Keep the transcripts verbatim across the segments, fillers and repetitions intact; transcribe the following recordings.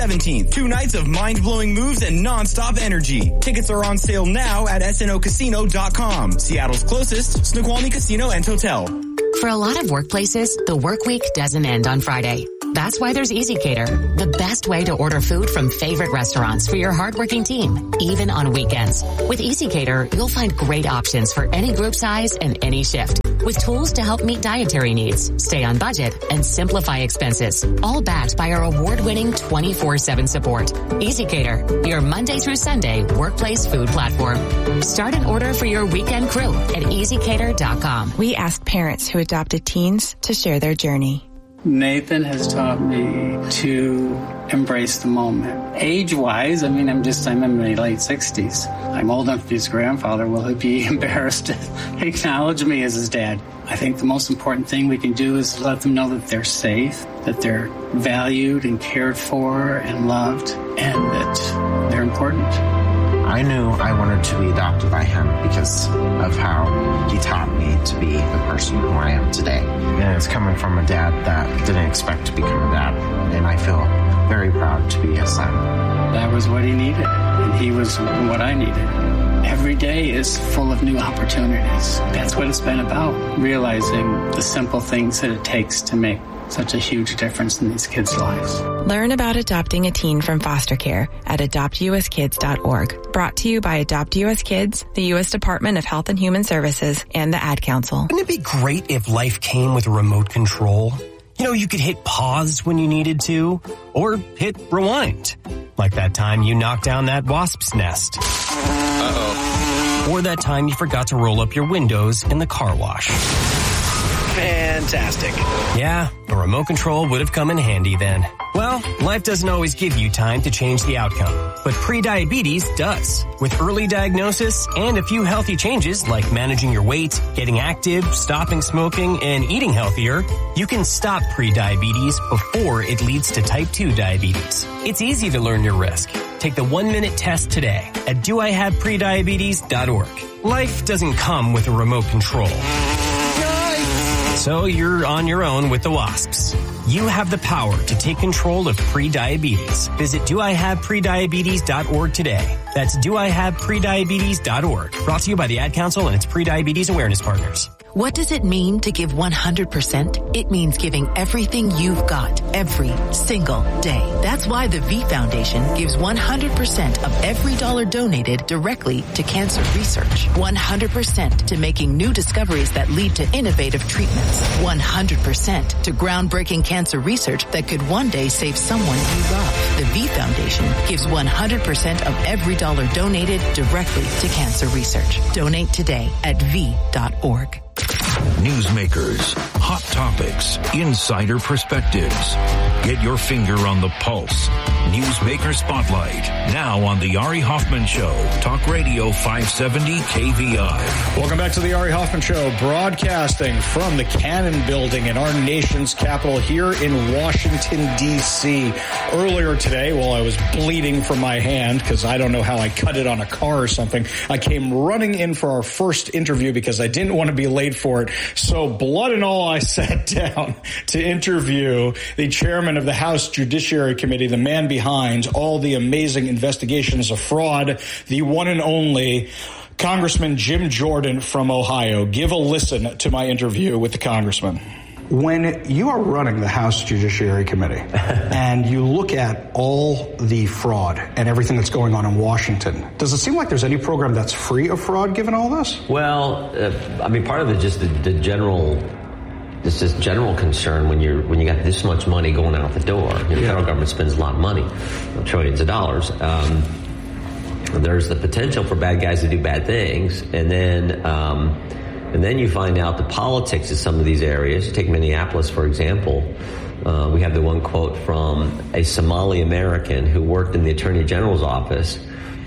seventeenth. Two nights of mind-blowing moves and non-stop energy. Tickets are on sale now at S N O casino dot com. Seattle's closest Snoqualmie Casino and Hotel. For a lot of workplaces, the work week doesn't end on Friday. That's why there's EasyCater, the best way to order food from favorite restaurants for your hardworking team, even on weekends. With EasyCater, you'll find great options for any group size and any shift, with tools to help meet dietary needs, stay on budget, and simplify expenses, all backed by our award-winning twenty-four seven support. EasyCater, your Monday through Sunday workplace food platform. Start an order for your weekend crew at easy cater dot com. We asked parents who adopted teens to share their journey. Nathan has taught me to embrace the moment. Age-wise, I mean, I'm just, I'm in my late sixties. I'm old enough to be his grandfather. Will he be embarrassed to acknowledge me as his dad? I think the most important thing we can do is let them know that they're safe, that they're valued and cared for and loved, and that they're important. I knew I wanted to be adopted by him because of how he taught me to be the person who I am today. And it's coming from a dad that didn't expect to become a dad. And I feel very proud to be his son. That was what he needed, and he was what I needed. Every day is full of new opportunities. That's what it's been about, realizing the simple things that it takes to make such a huge difference in these kids' lives. Learn about adopting a teen from foster care at adopt u s kids dot org. Brought to you by Adopt U S Kids, the U S Department of Health and Human Services, and the Ad Council. Wouldn't it be great if life came with a remote control? You know, you could hit pause when you needed to, or hit rewind. Like that time you knocked down that wasp's nest. Uh-oh. Or that time you forgot to roll up your windows in the car wash. Fantastic. Yeah, a remote control would have come in handy then. Well, life doesn't always give you time to change the outcome, but prediabetes does. With early diagnosis and a few healthy changes like managing your weight, getting active, stopping smoking, and eating healthier, you can stop prediabetes before it leads to type two diabetes. It's easy to learn your risk. Take the one-minute test today at do I have prediabetes dot org. Life doesn't come with a remote control. So you're on your own with the wasps. You have the power to take control of prediabetes. Visit do I have prediabetes dot org today. That's do I have prediabetes dot org. Brought to you by the Ad Council and its prediabetes awareness partners. What does it mean to give one hundred percent? It means giving everything you've got every single day. That's why the V Foundation gives one hundred percent of every dollar donated directly to cancer research. one hundred percent to making new discoveries that lead to innovative treatments. one hundred percent to groundbreaking cancer research that could one day save someone you love. The V Foundation gives one hundred percent of every dollar donated directly to cancer research. Donate today at V dot org. Newsmakers, hot topics, insider perspectives. Get your finger on the pulse. Newsmaker Spotlight, now on the Ari Hoffman Show, Talk Radio five seventy K V I. Welcome back to the Ari Hoffman Show, broadcasting from the Cannon Building in our nation's capital here in Washington, D C Earlier today, while I was bleeding from my hand, because I don't know how I cut it on a car or something, I came running in for our first interview because I didn't want to be late for it. So blood and all, I sat down to interview the chairman of the House Judiciary Committee, the man behind all the amazing investigations of fraud, the one and only Congressman Jim Jordan from Ohio. Give a listen to my interview with the congressman. When you are running the House Judiciary Committee and you look at all the fraud and everything that's going on in Washington, does it seem like there's any program that's free of fraud given all this? Well, uh, I mean, part of it is just the, the general, this is general concern when you're when you got this much money going out the door. You know, the yeah. federal government spends a lot of money, trillions of dollars. Um, there's the potential for bad guys to do bad things, and then. Um, And then you find out the politics of some of these areas. You take Minneapolis, for example. Uh, we have the one quote from a Somali American who worked in the Attorney General's office.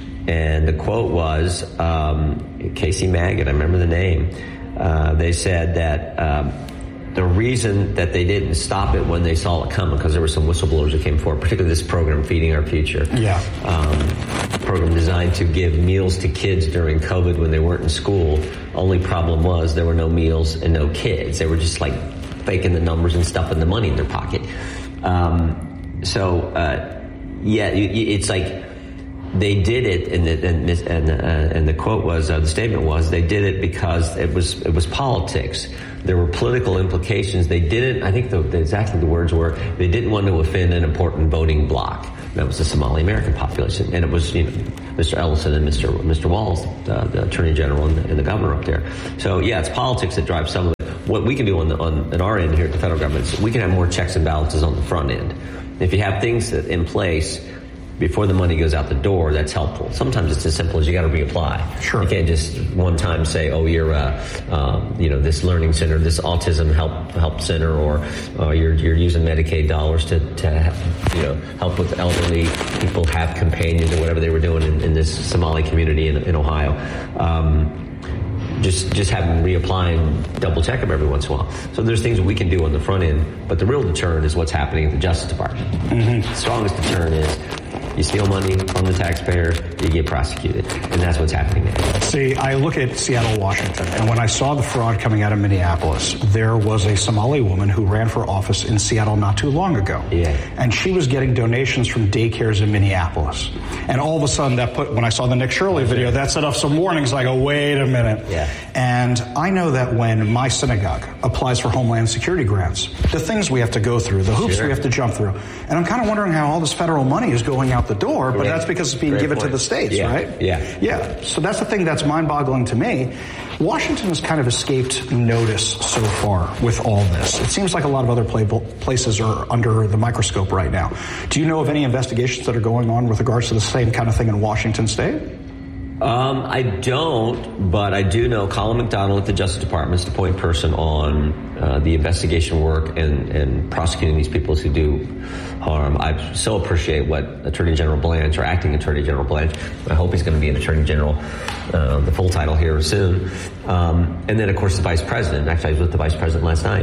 And the quote was, um, Casey Maggot, I remember the name. Uh, they said that um, the reason that they didn't stop it when they saw it coming, because there were some whistleblowers that came forward, particularly this program, Feeding Our Future. Yeah. Um, program designed to give meals to kids during COVID when they weren't in school. Only problem was there were no meals and no kids. They were just like faking the numbers and stuffing the money in their pocket. Um, so, uh, yeah, it's like they did it, and the, and, and, uh, and the quote was, uh, the statement was, they did it because it was it was politics. There were political implications. They didn't, I think the, the, exactly the words were, they didn't want to offend an important voting bloc. That was the Somali American population. And it was, you know, Mister Ellison and Mister Mister Walls, uh, the Attorney General and the, and the governor up there. So, yeah, it's politics that drives some of it. What we can do on, the, on, on our end here at the federal government is we can have more checks and balances on the front end. If you have things in place before the money goes out the door, that's helpful. Sometimes it's as simple as you got to reapply. Sure. You can't just one time say, "Oh, you're, uh, um, you know, this learning center, this autism help help center, or uh, you're you're using Medicaid dollars to to have, you know, help with elderly people have companions or whatever they were doing in, in this Somali community in, in Ohio." Um, Just just have them reapply and double check them every once in a while. So there's things we can do on the front end, but the real deterrent is what's happening at the Justice Department. Mm-hmm. The strongest deterrent is you steal money from the taxpayer, you get prosecuted. And that's what's happening now. See, I look at Seattle, Washington, and when I saw the fraud coming out of Minneapolis, there was a Somali woman who ran for office in Seattle not too long ago. Yeah. And she was getting donations from daycares in Minneapolis. And all of a sudden, that put, when I saw the Nick Shirley video, that set off some warnings. I go, wait a minute. Yeah. And I know that when my synagogue applies for Homeland Security grants, the things we have to go through, the hoops Sure. we have to jump through. And I'm kind of wondering how all this federal money is going out the door, but Great. that's because it's being Great given point. to the states, Yeah. right? Yeah. Yeah. So that's the thing that's mind-boggling to me. Washington has kind of escaped notice so far with all this. It seems like a lot of other play- places are under the microscope right now. Do you know of any investigations that are going on with regards to the same kind of thing in Washington State? Um, I don't, but I do know Colin McDonald at the Justice Department is the point person on uh, the investigation work and, and prosecuting these people who do harm. I so appreciate what Attorney General Blanche, or Acting Attorney General Blanche, I hope he's going to be an Attorney General, uh, the full title here soon. Um, and then, of course, the Vice President. Actually, I was with the Vice President last night.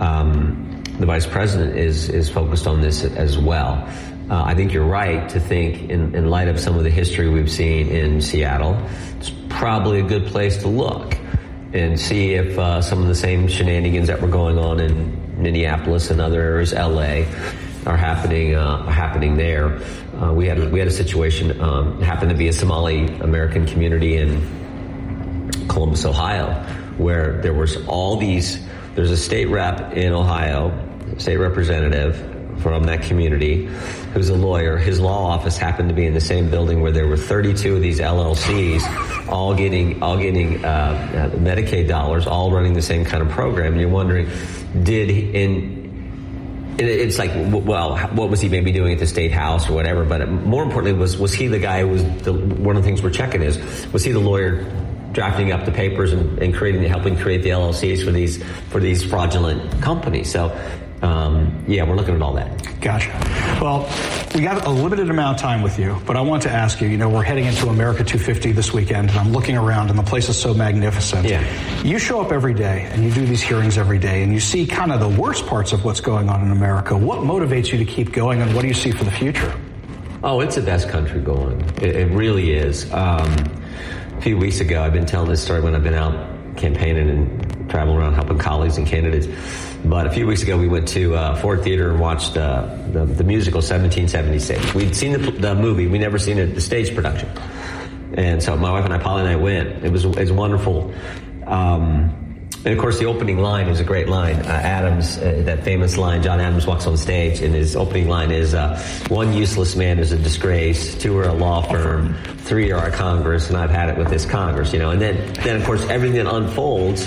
Um, the Vice President is, is focused on this as well. Uh, I think you're right to think, in, in light of some of the history we've seen in Seattle, it's probably a good place to look and see if uh, some of the same shenanigans that were going on in Minneapolis and other areas, L A, are happening uh, are happening there. Uh, we had we had a situation um, happened to be a Somali American community in Columbus, Ohio, where there was all these. There's a state rep in Ohio, state representative from that community, who's a lawyer. His law office happened to be in the same building where there were thirty-two of these L L Cs, all getting all getting uh, uh, Medicaid dollars, all running the same kind of program. And you're wondering, did in it's like, well, what was he maybe doing at the state house or whatever? But more importantly, was was he the guy who was the, one of the things we're checking is was he the lawyer drafting up the papers and, and creating, helping create the L L Cs for these for these fraudulent companies? So. Um, yeah, we're looking at all that. Gotcha. Well, we got a limited amount of time with you, but I want to ask you, you know, we're heading into America two fifty this weekend, and I'm looking around, and the place is so magnificent. Yeah. You show up every day, and you do these hearings every day, and you see kind of the worst parts of what's going on in America. What motivates you to keep going, and what do you see for the future? Oh, it's the best country going. It, it really is. Um, a few weeks ago, I've been telling this story when I've been out campaigning and traveling around helping colleagues and candidates. But a few weeks ago, we went to uh, Ford Theater and watched uh, the, the musical seventeen seventy-six. We'd seen the, the movie. We'd never seen it, the stage production. And so my wife and I, Polly and I went. It was, it was wonderful. Um, and, of course, the opening line is a great line. Uh, Adams, uh, that famous line, John Adams walks on stage, and his opening line is, uh, one useless man is a disgrace, two are a law firm, three are a Congress, and I've had it with this Congress, you know. And then, then of course, everything unfolds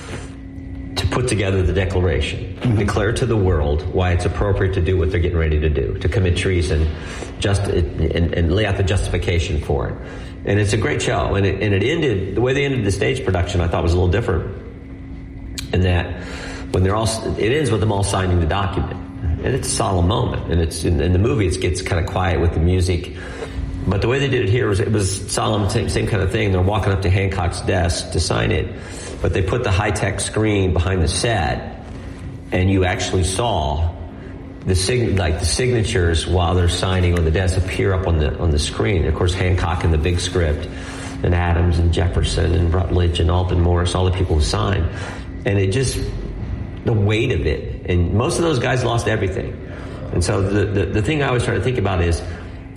to put together the Declaration, mm-hmm. declare to the world why it's appropriate to do what they're getting ready to do, to commit treason, just and, and lay out the justification for it. And it's a great show. And it, and it ended, the way they ended the stage production, I thought was a little different. In that, when they're all, it ends with them all signing the document. And it's a solemn moment. And it's in, in the movie, it gets kind of quiet with the music. But the way they did it here was, it was solemn, same, same kind of thing. They're walking up to Hancock's desk to sign it. But they put the high-tech screen behind the set, and you actually saw the sig- like the signatures while they're signing on the desk appear up on the on the screen. Of course, Hancock in the big script, and Adams and Jefferson and Rutledge and Alton Morris, all the people who signed. And it just, the weight of it. And most of those guys lost everything. And so the, the, the thing I always try to think about is,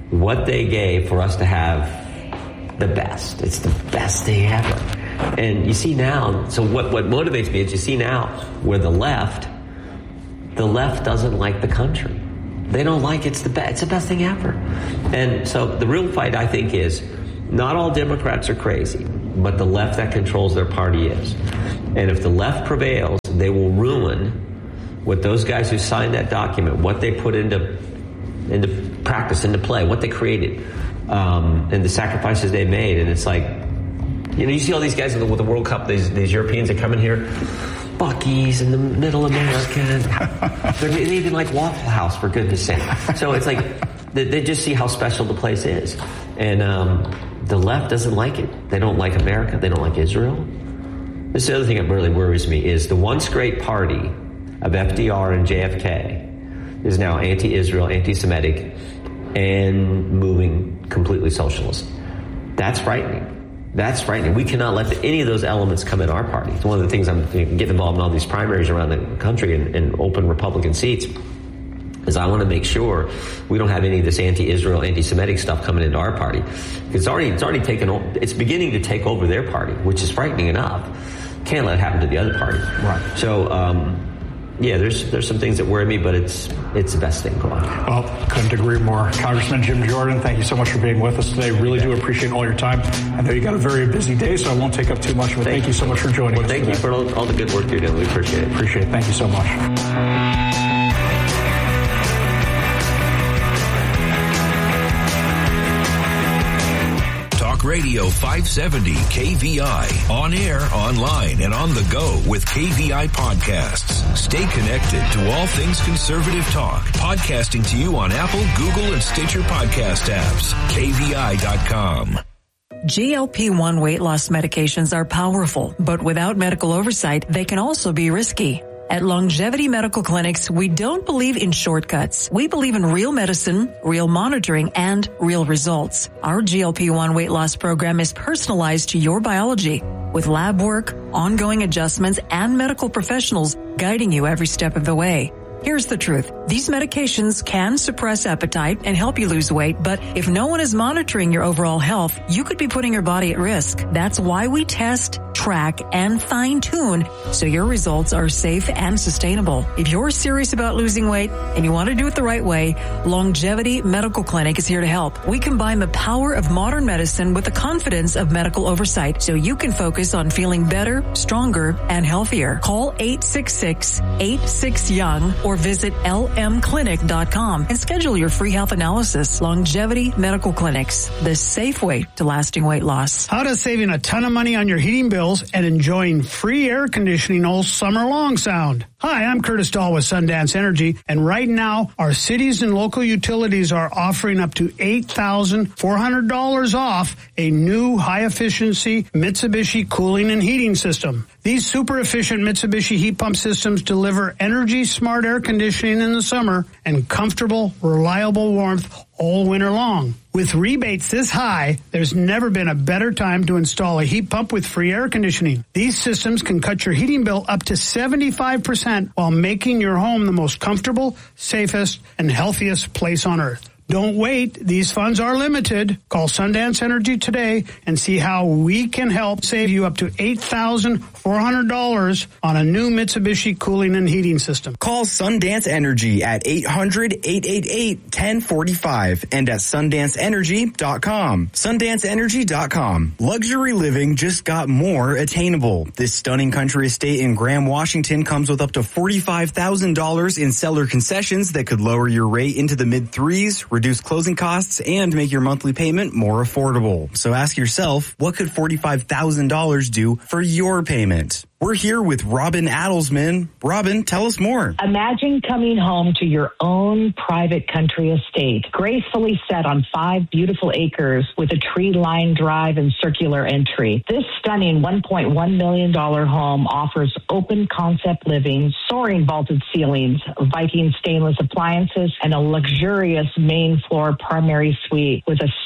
what they gave for us to have the best. It's the best thing ever. And you see now, so what, what motivates me is you see now where the left, the left doesn't like the country. They don't like it's the best, it's the best thing ever. And so the real fight, I think, is not all Democrats are crazy, but the left that controls their party is. And if the left prevails, they will ruin what those guys who signed that document, what they put into into practice, into play, what they created, um, and the sacrifices they made. And it's like, you know, you see all these guys with the World Cup, these, these Europeans that come in here, Buc-ee's in the middle America. They even like Waffle House, for goodness sake. So it's like, they, they just see how special the place is. And um, the left doesn't like it. They don't like America. They don't like Israel. This is the other thing that really worries me is the once great party of F D R and J F K is now anti-Israel, anti-Semitic, and moving completely socialist. That's frightening. That's frightening. We cannot let the, any of those elements come in our party. It's one of the things I'm getting involved in all these primaries around the country and, and open Republican seats is I want to make sure we don't have any of this anti-Israel, anti-Semitic stuff coming into our party. It's already, it's already taken, it's beginning to take over their party, which is frightening enough. Can't let it happen to the other party. Right. So, um, yeah, there's there's some things that worry me, but it's it's the best thing going on. Well, couldn't agree more. Congressman Jim Jordan, thank you so much for being with us today. Really do appreciate all your time. I know you got a very busy day, so I won't take up too much of it. Thank, thank you so much for joining well, us thank today. you for all, all the good work you're doing. We appreciate it. Appreciate it. Thank you so much. Radio five seventy K V I. On air, online, and on the go with K V I podcasts. Stay connected to all things conservative talk. Podcasting to you on Apple, Google, and Stitcher podcast apps. K V I dot com. G L P one weight loss medications are powerful, but without medical oversight, they can also be risky. At Longevity Medical Clinics, we don't believe in shortcuts. We believe in real medicine, real monitoring, and real results. Our G L P one weight loss program is personalized to your biology with lab work, ongoing adjustments, and medical professionals guiding you every step of the way. Here's the truth. These medications can suppress appetite and help you lose weight, but if no one is monitoring your overall health, you could be putting your body at risk. That's why we test, track, and fine-tune so your results are safe and sustainable. If you're serious about losing weight and you want to do it the right way, Longevity Medical Clinic is here to help. We combine the power of modern medicine with the confidence of medical oversight so you can focus on feeling better, stronger, and healthier. Call eight six six, eight six, young or visit L M clinic dot com and schedule your free health analysis. Longevity Medical Clinics, the safe way to lasting weight loss. How does saving a ton of money on your heating bills and enjoying free air conditioning all summer long sound? Hi, I'm Curtis Dahl with Sundance Energy, and right now our cities and local utilities are offering up to eight thousand four hundred dollars off a new high-efficiency Mitsubishi cooling and heating system. These super efficient Mitsubishi heat pump systems deliver energy-smart air conditioning in the summer and comfortable, reliable warmth all winter long. With rebates this high, there's never been a better time to install a heat pump with free air conditioning. These systems can cut your heating bill up to seventy-five percent while making your home the most comfortable, safest, and healthiest place on earth. Don't wait. These funds are limited. Call Sundance Energy today and see how we can help save you up to eight thousand four hundred dollars on a new Mitsubishi cooling and heating system. Call Sundance Energy at eight hundred, eight eight eight, one zero four five and at sundance energy dot com. sundance energy dot com. Luxury living just got more attainable. This stunning country estate in Graham, Washington comes with up to forty-five thousand dollars in seller concessions that could lower your rate into the mid threes, reduce closing costs, and make your monthly payment more affordable. So ask yourself, what could forty-five thousand dollars do for your payment? We're here with Robin Adelsman. Robin, tell us more. Imagine coming home to your own private country estate, gracefully set on five beautiful acres with a tree-lined drive and circular entry. This stunning one point one million dollars home offers open-concept living, soaring vaulted ceilings, Viking stainless appliances, and a luxurious main floor primary suite with a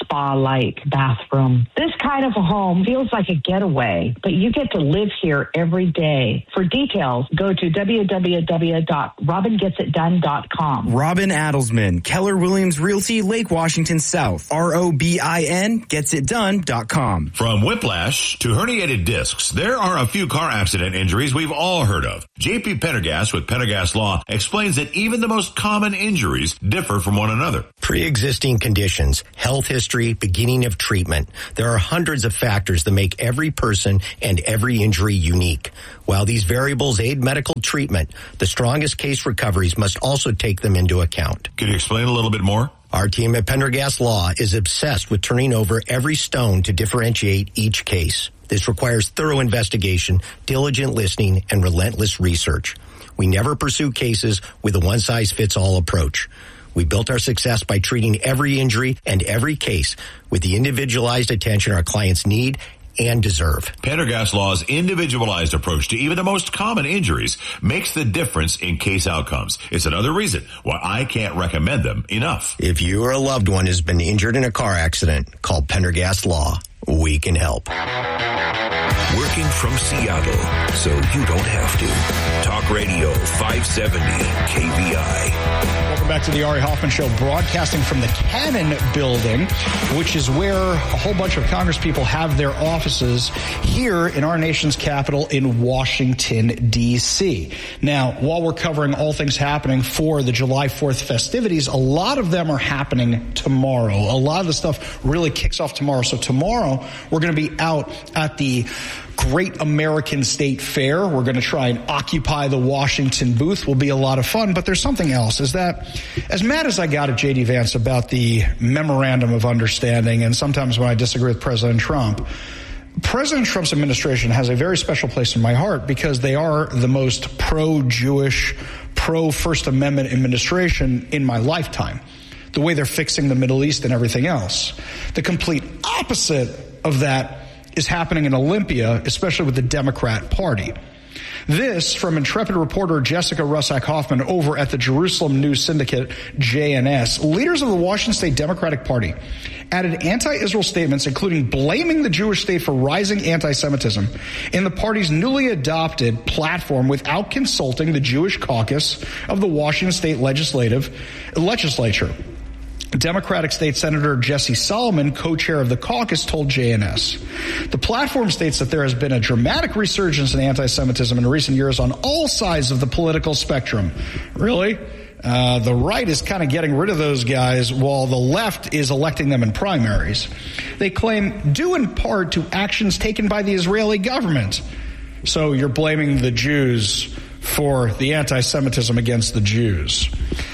spa-like bathroom. This kind of a home feels like a getaway, but you get to live here every day. For details, go to w w w dot robin gets it done dot com. Robin Adelsman, Keller Williams Realty, Lake Washington South. R O B I N gets it done dot com. From whiplash to herniated discs, there are a few car accident injuries we've all heard of. J P Pendergast with Pendergast Law explains that even the most common injuries differ from one another. Pre-existing conditions, health history, beginning of treatment. There are hundreds of factors that make every person and every injury unique. While these variables aid medical treatment, the strongest case recoveries must also take them into account. Can you explain a little bit more? Our team at Pendergast Law is obsessed with turning over every stone to differentiate each case. This requires thorough investigation, diligent listening, and relentless research. We never pursue cases with a one-size-fits-all approach. We built our success by treating every injury and every case with the individualized attention our clients need and deserve. Pendergast Law's individualized approach to even the most common injuries makes the difference in case outcomes. It's another reason why I can't recommend them enough. If you or a loved one has been injured in a car accident, call Pendergast Law. We can help. Working from Seattle, so you don't have to. Talk Radio five seventy K V I. Welcome back to the Ari Hoffman Show, broadcasting from the Cannon Building, which is where a whole bunch of Congress people have their offices here in our nation's capital in Washington, D C. Now, while we're covering all things happening for the July fourth festivities, a lot of them are happening tomorrow. A lot of the stuff really kicks off tomorrow. So tomorrow, we're going to be out at the Great American State Fair. We're going to try and occupy the Washington booth. Will be a lot of fun. But there's something else, is that as mad as I got at J D Vance about the memorandum of understanding, and sometimes when I disagree with President Trump, President Trump's administration has a very special place in my heart because they are the most pro-Jewish, pro-First Amendment administration in my lifetime. The way they're fixing the Middle East and everything else. The complete opposite of that is happening in Olympia, especially with the Democrat Party. This from intrepid reporter Jessica Russack Hoffman over at the Jerusalem News Syndicate, J N S. Leaders of the Washington State Democratic Party added anti-Israel statements, including blaming the Jewish state for rising anti-Semitism in the party's newly adopted platform without consulting the Jewish caucus of the Washington State Legislative Legislature. Democratic State Senator Jesse Solomon, co-chair of the caucus, told J N S. The platform states that there has been a dramatic resurgence in anti-Semitism in recent years on all sides of the political spectrum. Really? Uh, the right is kind of getting rid of those guys while the left is electing them in primaries. They claim due in part to actions taken by the Israeli government. So you're blaming the Jews for the anti-Semitism against the Jews.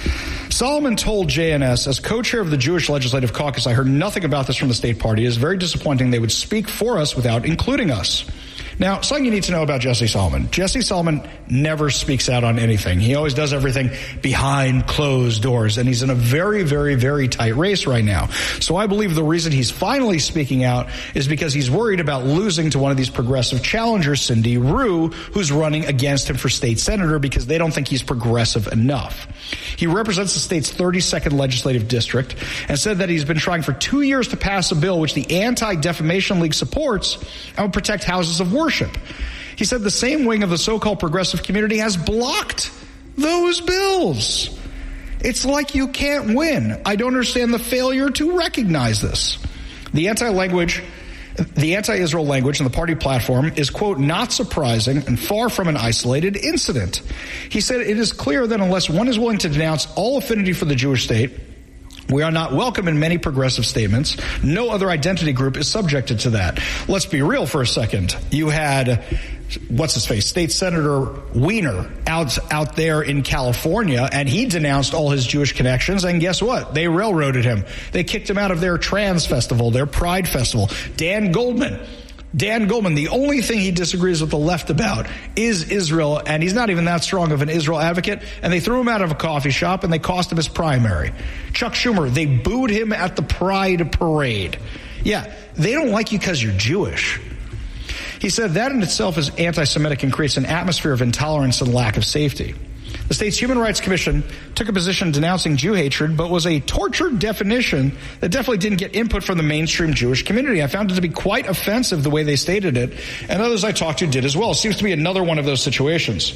Solomon told J N S, as co-chair of the Jewish Legislative Caucus, I heard nothing about this from the state party. It is very disappointing they would speak for us without including us. Now, something you need to know about Jesse Solomon. Jesse Solomon never speaks out on anything. He always does everything behind closed doors, and he's in a very, very, very tight race right now. So I believe the reason he's finally speaking out is because he's worried about losing to one of these progressive challengers, Cindy Rue, who's running against him for state senator because they don't think he's progressive enough. He represents the state's thirty-second legislative district and said that he's been trying for two years to pass a bill which the Anti-Defamation League supports and would protect houses of worship. He said the same wing of the so-called progressive community has blocked those bills. It's like you can't win. I don't understand the failure to recognize this. The anti-language, the anti-Israel language in the party platform is, quote, not surprising and far from an isolated incident. He said it is clear that unless one is willing to denounce all affinity for the Jewish state, we are not welcome in many progressive statements. No other identity group is subjected to that. Let's be real for a second. You had, what's his face, State Senator Weiner out, out there in California, and he denounced all his Jewish connections, and guess what? They railroaded him. They kicked him out of their trans festival, their pride festival. Dan Goldman. Dan Goldman, the only thing he disagrees with the left about is Israel, and he's not even that strong of an Israel advocate, and they threw him out of a coffee shop, and they cost him his primary. Chuck Schumer, they booed him at the Pride Parade. Yeah, they don't like you because you're Jewish. He said that in itself is anti-Semitic and creates an atmosphere of intolerance and lack of safety. The state's Human Rights Commission took a position denouncing Jew hatred, but was a tortured definition that definitely didn't get input from the mainstream Jewish community. I found it to be quite offensive the way they stated it, and others I talked to did as well. It seems to be another one of those situations.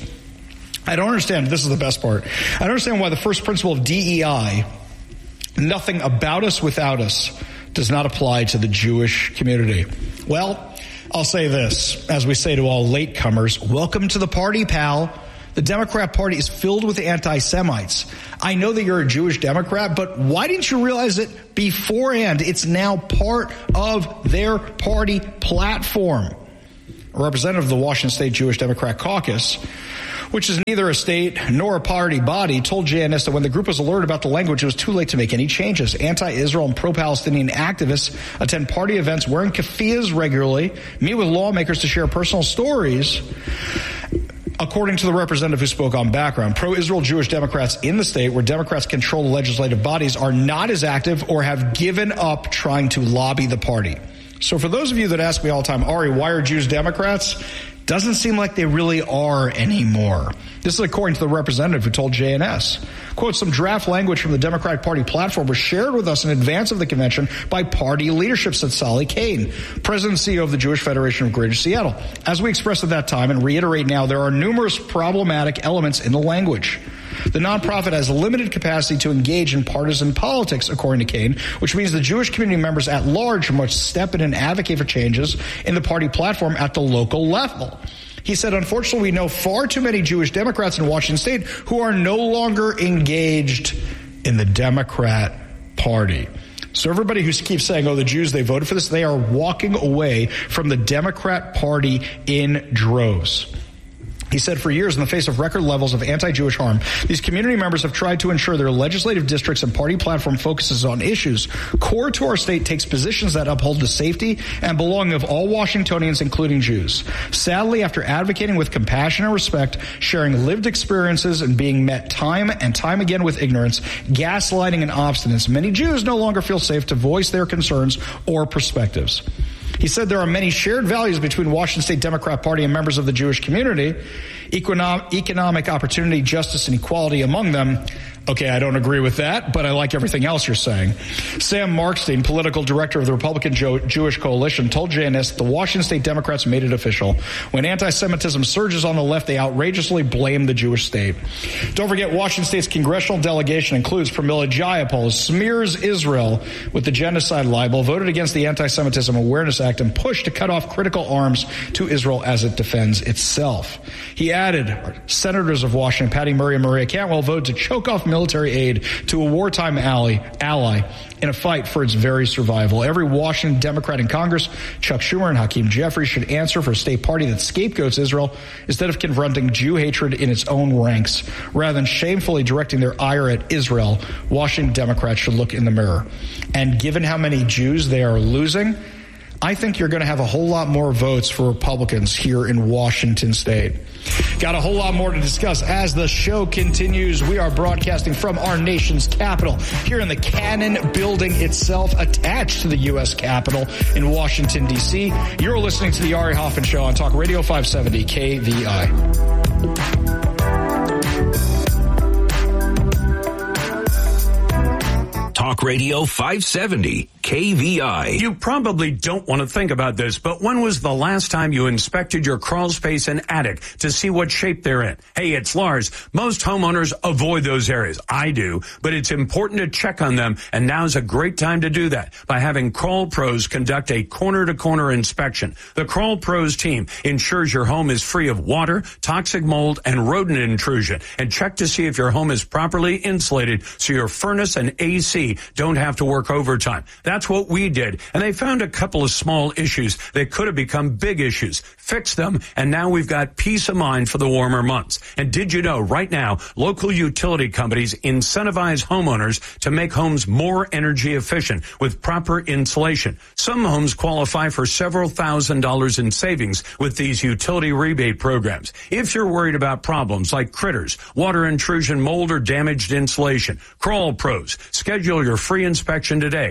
I don't understand, this is the best part, I don't understand why the first principle of D E I, nothing about us without us, does not apply to the Jewish community. Well, I'll say this, as we say to all latecomers, welcome to the party, pal. The Democrat Party is filled with anti-Semites. I know that you're a Jewish Democrat, but why didn't you realize it beforehand? It's now part of their party platform. A representative of the Washington State Jewish Democrat Caucus, which is neither a state nor a party body, told J N S that when the group was alerted about the language, it was too late to make any changes. Anti-Israel and pro-Palestinian activists attend party events wearing keffiyehs regularly, meet with lawmakers to share personal stories. According to the representative who spoke on background, pro-Israel Jewish Democrats in the state where Democrats control the legislative bodies are not as active or have given up trying to lobby the party. So for those of you that ask me all the time, Ari, why are Jews Democrats? Doesn't seem like they really are anymore. This is according to the representative who told J N S. Quote, some draft language from the Democratic Party platform was shared with us in advance of the convention by party leadership, said Sally Kane, president and C E O of the Jewish Federation of Greater Seattle. As we expressed at that time and reiterate now, there are numerous problematic elements in the language. The nonprofit has limited capacity to engage in partisan politics, according to Kane, which means the Jewish community members at large must step in and advocate for changes in the party platform at the local level. He said, unfortunately, we know far too many Jewish Democrats in Washington state who are no longer engaged in the Democrat Party. So everybody who keeps saying, oh, the Jews, they voted for this, they are walking away from the Democrat Party in droves. He said for years, in the face of record levels of anti-Jewish harm, these community members have tried to ensure their legislative districts and party platform focuses on issues core to our state, takes positions that uphold the safety and belonging of all Washingtonians, including Jews. Sadly, after advocating with compassion and respect, sharing lived experiences, and being met time and time again with ignorance, gaslighting, and obstinance, many Jews no longer feel safe to voice their concerns or perspectives. He said there are many shared values between Washington State Democrat Party and members of the Jewish community, economic, economic opportunity, justice, and equality among them. Okay, I don't agree with that, but I like everything else you're saying. Sam Markstein, political director of the Republican Jew- Jewish Coalition, told J N S that the Washington State Democrats made it official. When anti-Semitism surges on the left, they outrageously blame the Jewish state. Don't forget, Washington State's congressional delegation includes Pramila Jayapal, smears Israel with the genocide libel, voted against the Anti-Semitism Awareness Act, and pushed to cut off critical arms to Israel as it defends itself. He added, senators of Washington, Patty Murray and Maria Cantwell, voted to choke off military aid to a wartime ally, ally in a fight for its very survival. Every Washington Democrat in Congress, Chuck Schumer and Hakeem Jeffries, should answer for a state party that scapegoats Israel instead of confronting Jew hatred in its own ranks. Rather than shamefully directing their ire at Israel, Washington Democrats should look in the mirror. And given how many Jews they are losing, I think you're going to have a whole lot more votes for Republicans here in Washington State. Got a whole lot more to discuss as the show continues. We are broadcasting from our nation's capital here in the Cannon building itself, attached to the U S Capitol in Washington, D C. You're listening to the Ari Hoffman Show on Talk Radio five seventy K V I. Talk Radio five seventy K V I. You probably don't want to think about this, but when was the last time you inspected your crawl space and attic to see what shape they're in? Hey, it's Lars. Most homeowners avoid those areas. I do, but it's important to check on them, and now's a great time to do that by having Crawl Pros conduct a corner-to-corner inspection. The Crawl Pros team ensures your home is free of water, toxic mold, and rodent intrusion, and check to see if your home is properly insulated so your furnace and A C don't have to work overtime. That's what we did, and they found a couple of small issues that could have become big issues. Fixed them, and now we've got peace of mind for the warmer months. And did you know, right now, local utility companies incentivize homeowners to make homes more energy efficient with proper insulation. Some homes qualify for several thousand dollars in savings with these utility rebate programs. If you're worried about problems like critters, water intrusion, mold, or damaged insulation, Crawl Pros. Schedule your free inspection today at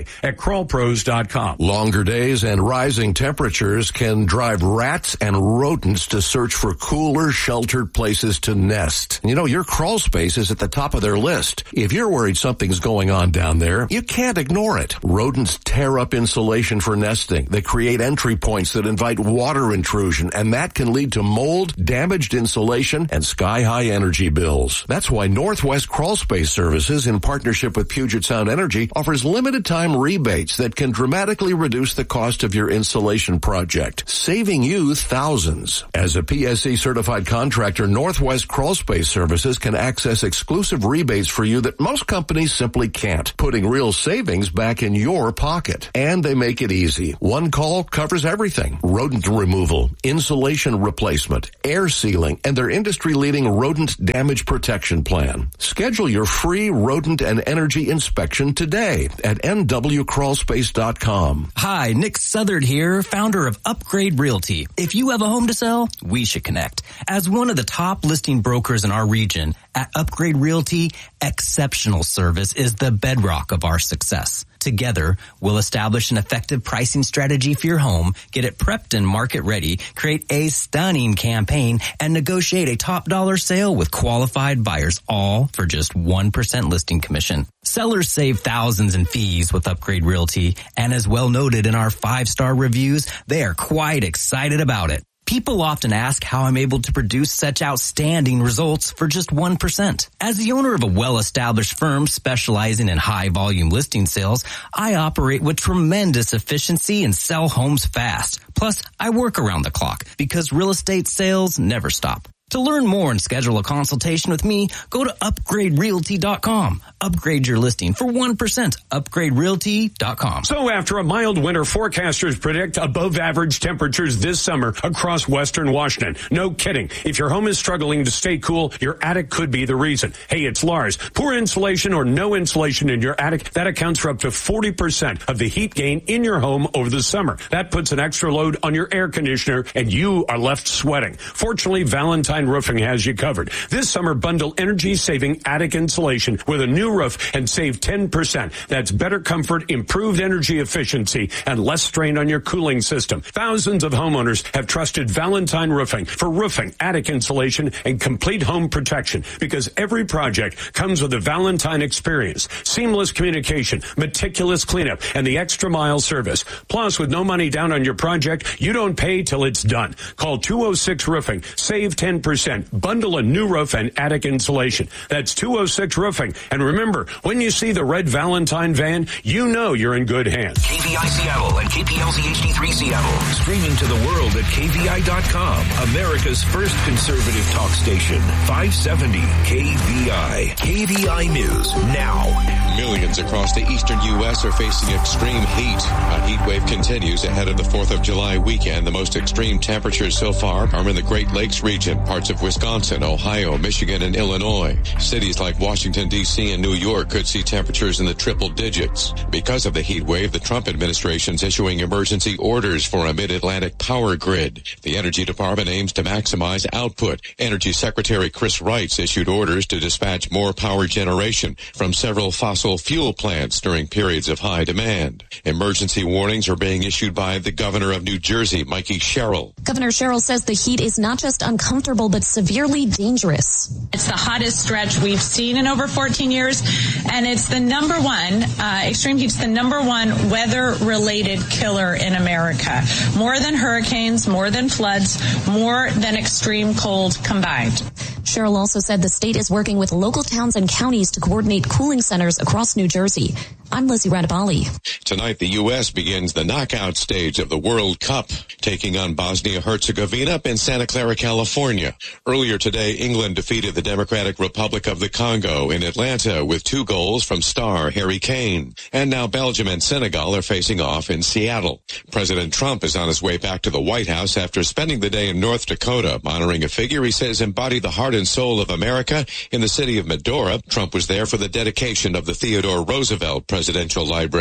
crawl pros dot com. Longer days and rising temperatures can drive rats and rodents to search for cooler, sheltered places to nest. You know, your crawl space is at the top of their list. If you're worried something's going on down there, you can't ignore it. Rodents tear up insulation for nesting. They create entry points that invite water intrusion, and that can lead to mold, damaged insulation, and sky-high energy bills. That's why Northwest Crawl Space Services, in partnership with Puget Sound Energy, offers limited-time rebates that can dramatically reduce the cost of your insulation project, saving you thousands. As a P S C-certified contractor, Northwest Crawl Space Services can access exclusive rebates for you that most companies simply can't, putting real savings back in your pocket. And they make it easy. One call covers everything. Rodent removal, insulation replacement, air sealing, and their industry-leading rodent damage protection plan. Schedule your free rodent and energy inspection today at N W crawl space dot com. Hi, Nick Southard here, founder of Upgrade Realty. If you have a home to sell, we should connect. As one of the top listing brokers in our region, at Upgrade Realty, exceptional service is the bedrock of our success. Together, we'll establish an effective pricing strategy for your home, get it prepped and market ready, create a stunning campaign, and negotiate a top dollar sale with qualified buyers, all for just one percent listing commission. Sellers save thousands in fees with Upgrade Realty, and as well noted in our five-star reviews, they are quite excited about it. People often ask how I'm able to produce such outstanding results for just one percent. As the owner of a well-established firm specializing in high-volume listing sales, I operate with tremendous efficiency and sell homes fast. Plus, I work around the clock because real estate sales never stop. To learn more and schedule a consultation with me, go to upgrade realty dot com. Upgrade your listing for one percent. upgrade realty dot com. So after a mild winter, forecasters predict above average temperatures this summer across western Washington. No kidding. If your home is struggling to stay cool, your attic could be the reason. Hey, it's Lars. Poor insulation or no insulation in your attic, that accounts for up to forty percent of the heat gain in your home over the summer. That puts an extra load on your air conditioner and you are left sweating. Fortunately, Valentine Roofing has you covered. This summer, bundle energy-saving attic insulation with a new roof and save ten percent. That's better comfort, improved energy efficiency, and less strain on your cooling system. Thousands of homeowners have trusted Valentine Roofing for roofing, attic insulation, and complete home protection because every project comes with a Valentine experience, seamless communication, meticulous cleanup, and the extra mile service. Plus, with no money down on your project, you don't pay till it's done. Call two oh six Roofing. Save ten percent. Bundle a new roof and attic insulation. That's two oh six Roofing. And remember, when you see the red Valentine van, you know you're in good hands. K V I Seattle and K P L Z H D three Seattle. Streaming to the world at K V I dot com. America's first conservative talk station. five seventy K V I. K V I News now. Millions across the eastern U S are facing extreme heat. A heat wave continues ahead of the fourth of July weekend. The most extreme temperatures so far are in the Great Lakes region, parts of Wisconsin, Ohio, Michigan, and Illinois. Cities like Washington, D C and New York could see temperatures in the triple digits. Because of the heat wave, the Trump administration's issuing emergency orders for a mid-Atlantic power grid. The Energy Department aims to maximize output. Energy Secretary Chris Wright issued orders to dispatch more power generation from several fossil fuel plants during periods of high demand. Emergency warnings are being issued by the governor of New Jersey, Mikey Sherrill. Governor Sherrill says the heat is not just uncomfortable, but severely dangerous. It's the hottest stretch we've seen in over fourteen years, and it's the number one, uh, extreme heat's the number one weather-related killer in America. More than hurricanes, more than floods, more than extreme cold combined. Sherrill also said the state is working with local towns and counties to coordinate cooling centers across New Jersey. I'm Lizzie Radabali. Tonight, the U S begins the knockout stage of the World Cup, taking on Bosnia-Herzegovina up in Santa Clara, California. Earlier today, England defeated the Democratic Republic of the Congo in Atlanta with two goals from star Harry Kane. And now Belgium and Senegal are facing off in Seattle. President Trump is on his way back to the White House after spending the day in North Dakota, honoring a figure he says embodied the heart and soul of America in the city of Medora. Trump was there for the dedication of the Theodore Roosevelt Presidential Library.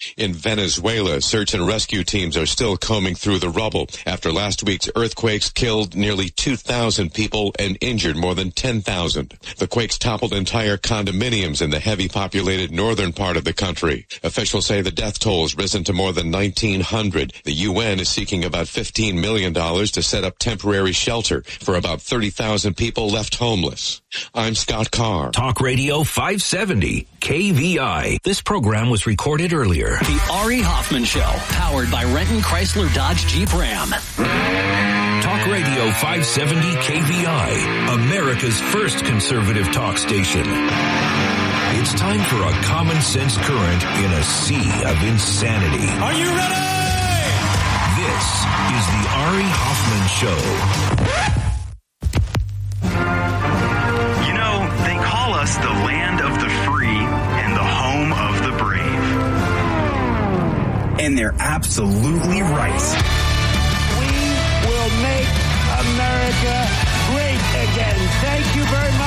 In Venezuela, search and rescue teams are still combing through the rubble after last week's earthquakes killed nearly two thousand people and injured more than ten thousand. The quakes toppled entire condominiums in the heavy populated northern part of the country. Officials say the death toll has risen to more than nineteen hundred. The U N is seeking about fifteen million dollars to set up temporary shelter for about thirty thousand people left homeless. I'm Scott Carr. Talk Radio five seventy, K V I. This program was recorded earlier. The Ari Hoffman Show, powered by Renton Chrysler Dodge Jeep Ram. Talk Radio five seventy K V I, America's first conservative talk station. It's time for a common sense current in a sea of insanity. Are you ready? This is the Ari Hoffman Show. You know, they call us the land of the free and the home of the brave. And they're absolutely right. We will make America great again. Thank you very much.